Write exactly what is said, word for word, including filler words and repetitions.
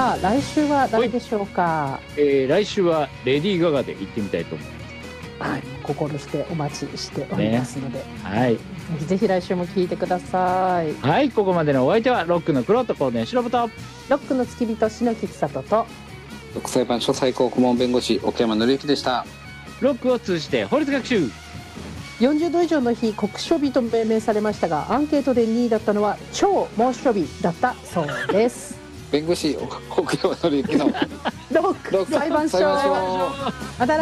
さあ来週は誰でしょうか。 えー、来週はレディー・ガガで行ってみたいと思います。 はい、心してお待ちしておりますので、ね、 はい、ぜひぜひ来週も聞いてください。 はい、ここまでのお相手はロックの黒とコーデンシロブとロックの付き人篠木久人とロック裁判所最高顧問弁護士奥山紀之でした。 ロックを通じて法律学習。 よんじゅうど以上の日酷暑日と命名されましたが、アンケートでにいだったのは超猛暑日だったそうです。 弁護士奥山紀之のロック裁判所。また